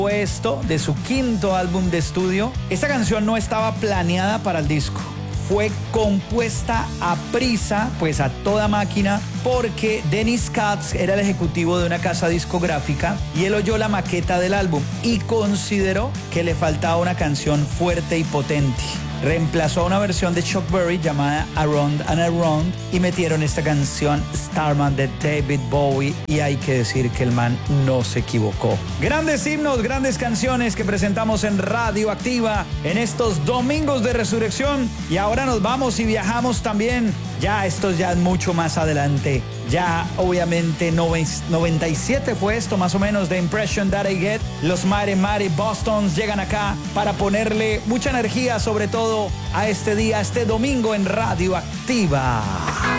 Esto de su quinto álbum de estudio. Esta canción no estaba planeada para el disco. Fue compuesta a prisa, pues a toda máquina, porque Dennis Katz era el ejecutivo de una casa discográfica y él oyó la maqueta del álbum y consideró que le faltaba una canción fuerte y potente. Reemplazó una versión de Chuck Berry llamada Around and Around y metieron esta canción Starman de David Bowie, y hay que decir que el man no se equivocó. Grandes himnos, grandes canciones que presentamos en Radioactiva en estos domingos de resurrección, y ahora nos vamos y viajamos también. Ya esto ya es mucho más adelante. Ya obviamente 97 fue esto más o menos, The Impression That I Get. Los Mighty Mighty Bostons llegan acá para ponerle mucha energía sobre todo a este día, este domingo en Radioactiva.